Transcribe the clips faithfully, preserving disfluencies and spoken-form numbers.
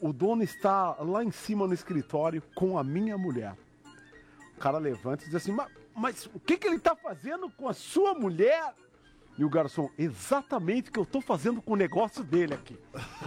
o dono está lá em cima no escritório com a minha mulher. O cara levanta e diz assim, mas, mas o que, que ele tá fazendo com a sua mulher? E o garçom, exatamente o que eu tô fazendo com o negócio dele aqui.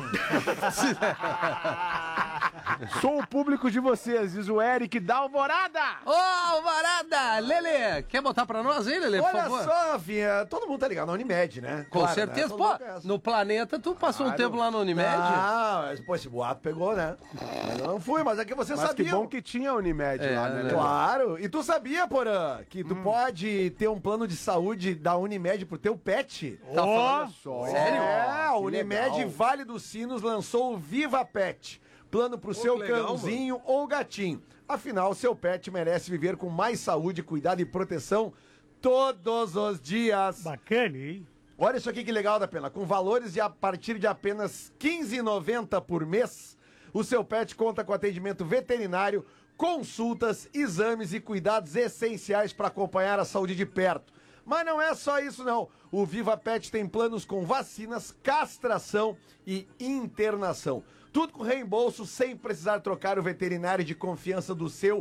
Sou o público de vocês, diz o Eric da Alvorada. Ô, Alvorada! Lelê, quer botar pra nós aí, Lelê, por Olha favor? só, Rafinha, todo mundo tá ligado na Unimed, né? Com Claro, certeza, né? pô, Todo mundo no Planeta tu passou Claro. um tempo lá na Unimed? Ah, mas, pô, esse boato pegou, né? Mas eu não fui, mas é que você Mas sabia. que bom que tinha a Unimed É, lá, né? né? Claro, e tu sabia, Porã, que tu pode ter um plano de saúde da Unimed pro teu pet? Tá falando? só. Sério? É, a Que Unimed legal. Vale dos Sinos lançou o Viva Pet, plano pro seu que legal, cãozinho ou gatinho. Afinal, seu pet merece viver com mais saúde, cuidado e proteção todos os dias. Bacana, hein? Olha isso aqui que legal da pena. Com valores de a partir de apenas quinze reais e noventa centavos por mês, o seu pet conta com atendimento veterinário, consultas, exames e cuidados essenciais para acompanhar a saúde de perto. Mas não é só isso não. O Viva Pet tem planos com vacinas, castração e internação. Tudo com reembolso sem precisar trocar o veterinário de confiança do seu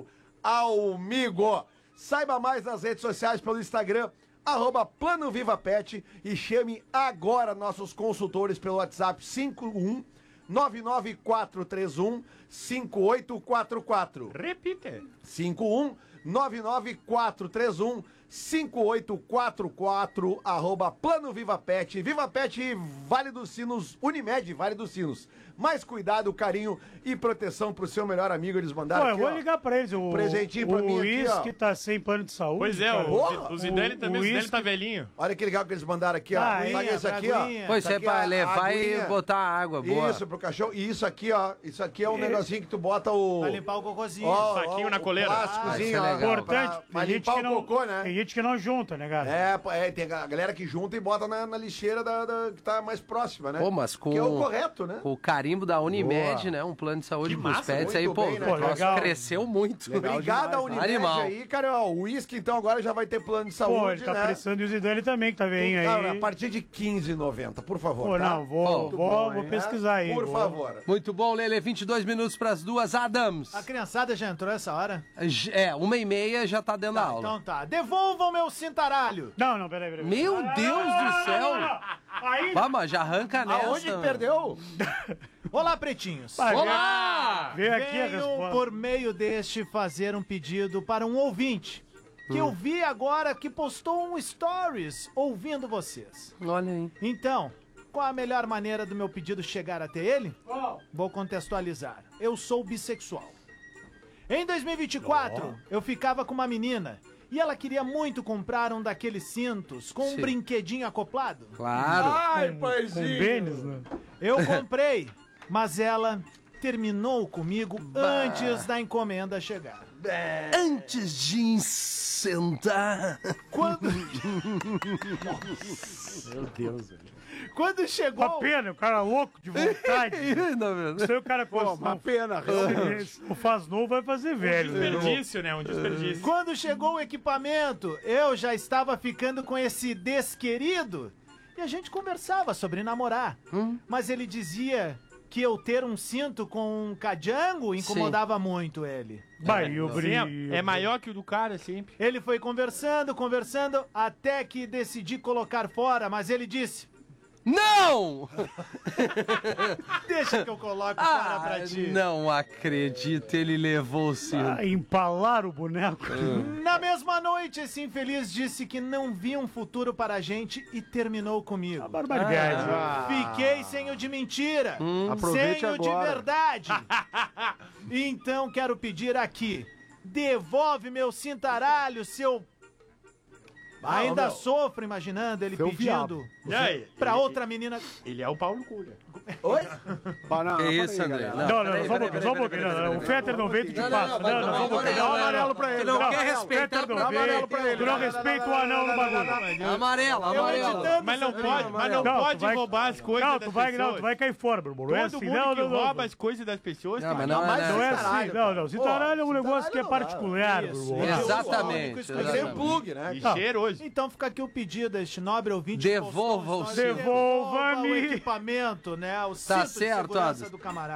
amigo. Saiba mais nas redes sociais pelo Instagram, arroba Plano Viva Pet, e chame agora nossos consultores pelo WhatsApp cinco um nove nove quatro três um cinco oito quatro quatro. Repite. cinco um nove nove quatro três um cinco oito quatro quatro, arroba Plano Viva Pet. Viva Pet, Vale dos Sinos, Unimed, Vale dos Sinos. Mais cuidado, carinho e proteção pro seu melhor amigo. Eles mandaram Pô, eu aqui, vou ó. ligar pra eles. O, Presentinho pra o mim aqui, Luiz, ó. que tá sem plano de saúde. Pois é, cara. Porra, o, o Zidane o- também, o o Zidane uísque- tá velhinho. Olha que legal que eles mandaram aqui, ó. Ah, Sabe aí, isso a aqui, ó? aguinha. Pois Isso é, aqui pra a levar aguinha. e botar água boa. Isso, pro cachorro. E isso aqui, ó. Isso aqui é um negocinho que tu bota o... Pra limpar o cocôzinho. Ó, Saquinho ó, na o coleira. plásticozinho, Ah, isso é ó. legal. Importante. Pra, pra tem gente limpar que o não, cocô, né? Tem gente que não junta, né, cara? É, pô, é, tem a galera que junta e bota na, na lixeira da, da- que tá mais próxima, né? Pô, mas com, Que é o correto, né? com o carimbo da Unimed, Boa. né? Um plano de saúde Que pros massa, pets aí, muito pô, bem, né, o cara? negócio Legal. cresceu muito. Obrigado a demais, Unimed Animal. aí, cara. Ó, o uísque, então, agora já vai ter plano de saúde, Pô, ele tá né? precisando e o Zidane também, que tá veinho Cara, aí. a partir de quinze reais e noventa centavos, por favor, Pô, tá? não, vou, Muito vou, bom, vou hein? pesquisar aí. Por vou. favor. Muito bom, Lele, vinte e dois minutos pras duas, Adams. A criançada já entrou essa hora? É, uma e meia já tá dentro da Tá, aula. então tá. Devolvam meu cintaralho. Não, não, peraí, peraí. Meu Ah, Deus não, não, do não, céu. não, não. Aí, Vamos, já arranca nessa. Aonde que mano. perdeu? Olá, pretinhos. vai, vem- Olá! Vem aqui a Venho resposta. por meio deste fazer um pedido para um ouvinte que eu vi agora que postou um stories ouvindo vocês. Olha aí. Então, qual a melhor maneira do meu pedido chegar até ele? Vou contextualizar. Eu sou bissexual. Em dois mil e vinte e quatro, eu ficava com uma menina e ela queria muito comprar um daqueles cintos com um Sim. brinquedinho acoplado. Claro. Ai, Com paizinho. Bênis, né? Eu comprei, mas ela terminou comigo antes da encomenda chegar. Antes de sentar. Quando, Meu Deus, velho. quando Uma chegou... pena, o cara louco de vontade. Isso aí o cara Pô, gosta. uma pena, realmente. Não faz novo, vai fazer velho. né? Desperdício, né? Um desperdício. Quando chegou o equipamento, eu já estava ficando com esse desquerido e a gente conversava sobre namorar. Mas ele dizia que eu ter um cinto com um cajango incomodava muito ele. Vai, e o Sim, brilho. é, é maior que o do cara, sempre. Ele foi conversando, conversando, até que decidi colocar fora, mas ele disse: Não! deixa que eu coloco fora Ah, pra ti. não acredito, ele levou o cinto. Ah, empalar o boneco. Na mesma noite, esse infeliz disse que não via um futuro para a gente e terminou comigo. Barbaridade. Fiquei sem o de mentira, Aproveite sem o de agora. verdade. Então quero pedir aqui, devolve meu cintaralho, seu... Ainda meu. sofro imaginando ele Seu pedindo viado. E aí? pra Ele- outra menina... Ele é o Paulo Cunha. Oi? Pá, não, Que não, isso, peraí, André? galera. Não, não, peraí, só um peraí, pouquinho, só um peraí, pouquinho. peraí, não, não, O peraí, Fetter não veio, tu te Não, passa. não, Não, não, não, só um não, pouquinho. não, Dá um não, amarelo não. pra ele. Tu não quer respeitar Fetter pra não ver. veio. Amarelo pra ele. Tu não respeita o anão no bagulho. Amarelo, amarelo. Mas não pode, mas não Não, tu pode vai- roubar as coisas Não, das tu vai, pessoas. não, tu vai cair fora, meu irmão. Não é Todo assim. mundo Não, que não, não. rouba as coisas das pessoas... Não, tem- mas não é mas Não é nessa. assim. Não, não. Cintaralho é um negócio que é cintaralho não dá. particular, meu Isso, irmão. Exatamente. Isso, Tem isso. que ser um plug, né? E Não. cheiroso. Então fica aqui o pedido a este nobre ouvinte. que Devolva postou um o story cinto. dizendo, Devolva-me. o equipamento, né? O Tá cinto de certo, segurança Adas. do camarada.